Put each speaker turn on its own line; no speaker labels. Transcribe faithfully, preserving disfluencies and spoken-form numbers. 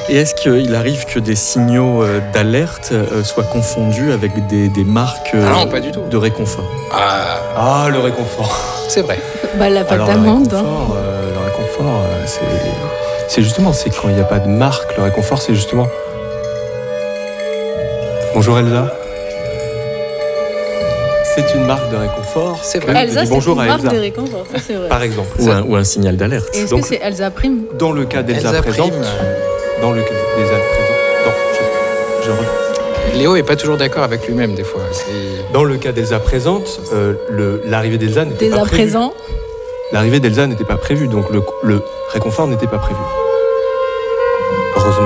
Et est-ce qu'il arrive que des signaux euh, d'alerte euh, soient confondus avec des, des marques euh,
ah non, pas du tout.
de réconfort?
Ah,
Ah, le réconfort.
c'est vrai.
Bah, la pâte
Alors, le
d'amande. hein.
réconfort, euh, le réconfort, euh, c'est, c'est justement, c'est quand il n'y a pas de marque. Le réconfort, c'est justement. Bonjour Elsa. C'est une marque de réconfort.
C'est vrai.
que de
Elsa,
dire
c'est
bonjour
une
à
marque
Elsa,
de réconfort, ça c'est vrai.
par exemple.
Ou un, ou un signal d'alerte.
Et est-ce
Donc-
que c'est Elsa Prime?
Dans le cas d'Elsa
Elsa
présente,
Prime.
dans le cas d'Elsa présente, non, je, je re-
Léo est pas toujours d'accord avec lui-même des fois. C'est...
dans le cas d'Elsa présente, euh, le, l'arrivée d'Elsa n'était
Dès
pas
à
prévue.
présent.
L'arrivée d'Elsa n'était pas prévue, donc le, le réconfort n'était pas prévu. Heureusement.